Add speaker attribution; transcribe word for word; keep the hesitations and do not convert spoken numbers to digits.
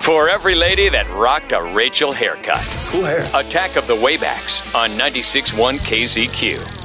Speaker 1: For every lady that rocked a Rachel haircut.
Speaker 2: Cool hair.
Speaker 1: Attack of the Waybacks on ninety-six point one K Z Q.